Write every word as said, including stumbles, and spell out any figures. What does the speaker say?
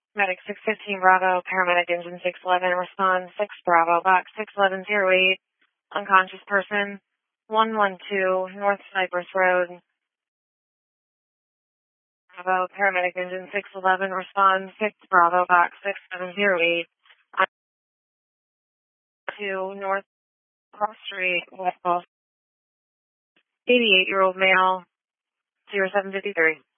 Medic six fifteen Bravo, paramedic engine six eleven, respond six Bravo, box six eleven zero eight, unconscious person, one one two, North Cypress Road. Bravo, paramedic engine six eleven, respond six Bravo, box six seven zero eight, to North Cross Street, West Boston, eighty-eight-year-old male, zero seven fifty-three.